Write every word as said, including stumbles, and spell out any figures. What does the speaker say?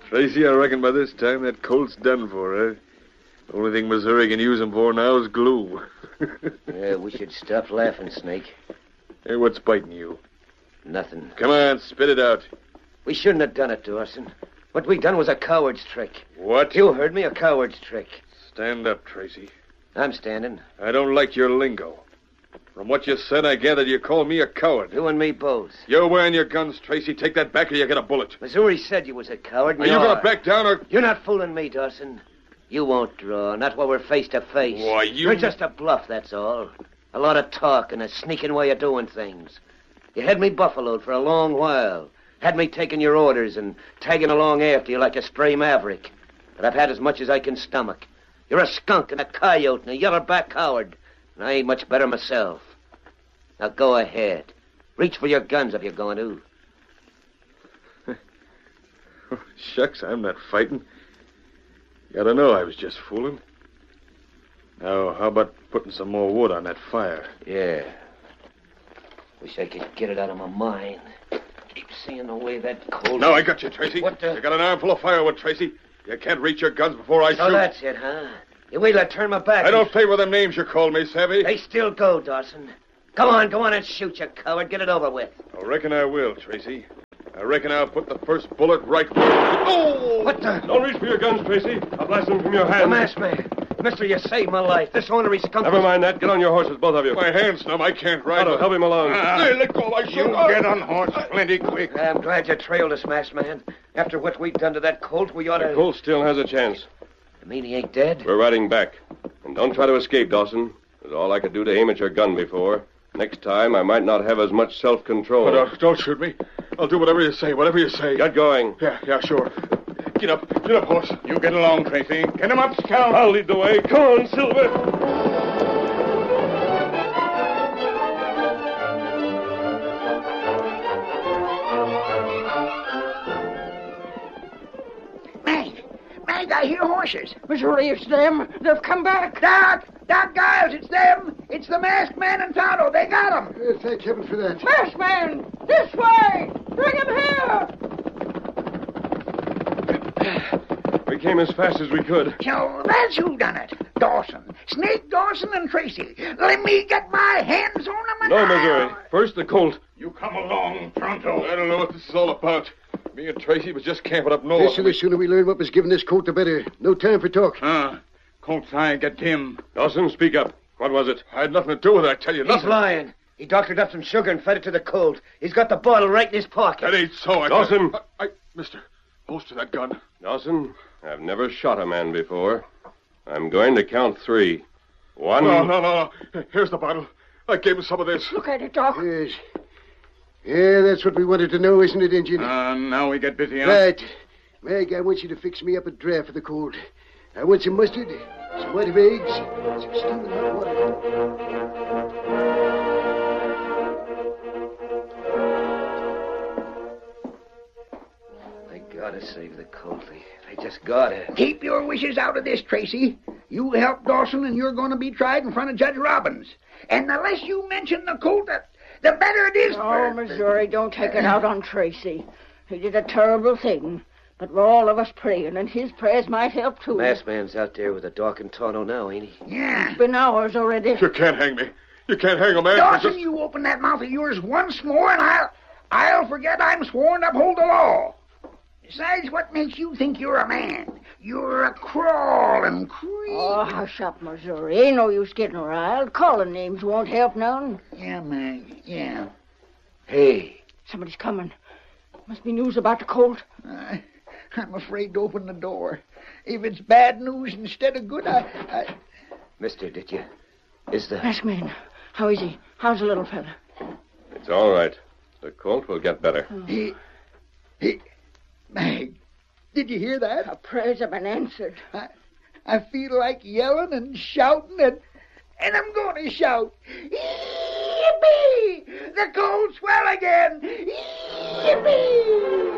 Tracy, I reckon by this time that Colt's done for, eh? The only thing Missouri can use him for now is glue. Yeah, we should stop laughing, Snake. Hey, what's biting you? Nothing. Come on, spit it out. We shouldn't have done it, Dawson. What we done was a coward's trick. What? You heard me, a coward's trick. Stand up, Tracy. I'm standing. I don't like your lingo. From what you said, I gathered you called me a coward. You and me both. You're wearing your guns, Tracy. Take that back or you get a bullet. Missouri said you was a coward. Are you going to back down or... You're not fooling me, Dawson. You won't draw, not while we're face to face. Why, you... You're just a bluff, that's all. A lot of talk and a sneaking way of doing things. You had me buffaloed for a long while. Had me taking your orders and tagging along after you like a stray maverick. But I've had as much as I can stomach. You're a skunk and a coyote and a yellow-back coward. And I ain't much better myself. Now go ahead. Reach for your guns if you're going to. Shucks, I'm not fighting. You ought to know I was just fooling. Now, how about putting some more wood on that fire? Yeah. Wish I could get it out of my mind. Keep seeing the way that cold... No, I got you, Tracy. What the... You got an armful of firewood, Tracy. You can't reach your guns before I so shoot. So that's it, huh? You wait till I turn my back. I don't favor them names you called me, Savvy. They still go, Dawson. Come on, go on and shoot, you coward. Get it over with. I reckon I will, Tracy. I reckon I'll put the first bullet right where... Oh! What the... Don't reach for your guns, Tracy. I'll blast them from your hands. The masked man. Mister, you saved my life. This ornery skunk... Never mind that. Get on your horses, both of you. My hand's numb. I can't ride. Otto, help him along. Uh, hey, let go. I You shoot. get on horse plenty quick. I'm glad you trailed us, masked man. After what we've done to that colt, we ought to... The Colt still has a chance. You mean he ain't dead? We're riding back. And don't try to escape, Dawson. It was all I could do to aim at your gun before. Next time, I might not have as much self-control. Oh, don't, don't shoot me. I'll do whatever you say, whatever you say. Get going. Yeah, yeah, sure. Get up. Get up, horse. You get along, Tracy. Get him up, Scout. I'll lead the way. Come on, Silver. Meg, Meg, I hear horses. Missouri, it's them. They've come back. Doc, Doc Giles, it's them. It's the masked man and Tonto. They got him. Uh, thank heaven for that. Masked man, this way. Bring him here. We came as fast as we could. So that's who done it. Dawson. Snake Dawson and Tracy. Let me get my hands on them. No, Missouri. First the Colt. You come along, Tonto. I don't know what this is all about. Me and Tracy was just camping up north. Listen, the sooner we learn what was giving this Colt, the better. No time for talk. Huh? Colt's eye get dim. Dawson, speak up. What was it? I had nothing to do with it, I tell you. He's Nothing. lying. He doctored up some sugar and fed it to the colt. He's got the bottle right in his pocket. That ain't so. I Dawson. I, I, mister, holster that gun. Dawson, I've never shot a man before. I'm going to count three. One... No, no, no, no. Here's the bottle. I gave him some of this. Look at it, Doc. Yes. Yeah, that's what we wanted to know, isn't it, Injun? Uh, now we get busy, huh? Right. Meg, I want you to fix me up a draft for the Colt. I want some mustard, some white of eggs, some steaming hot water. They gotta save the colt. They, they just gotta. Keep your wishes out of this, Tracy. You help Dawson and you're going to be tried in front of Judge Robbins. And the less you mention the Colt, the, the better it is Oh, for... Missouri, don't take it out on Tracy. He did a terrible thing. But we're all of us praying, and his prayers might help, too. Masked man's out there with a Doc and Tonto now, ain't he? Yeah. It's been hours already. You can't hang me. You can't hang a man. Dawson, just... you open that mouth of yours once more, and I'll... I'll forget I'm sworn to uphold the law. Besides, what makes you think you're a man? You're a crawling creep. Oh, hush up, Missouri. Ain't no use getting riled. Calling names won't help none. Yeah, Meg, yeah. Hey. Somebody's coming. Must be news about the Colt. I, I'm afraid to open the door. If it's bad news instead of good, I... I... Mister, did you... Is the... Masked man, how is he? How's the little fella? It's all right. The Colt will get better. Oh. He... He... Meg, did you hear that? Our prayers have been answered. I, I feel like yelling and shouting, and, and I'm going to shout. Yippee! The Colt's well again! Yippee!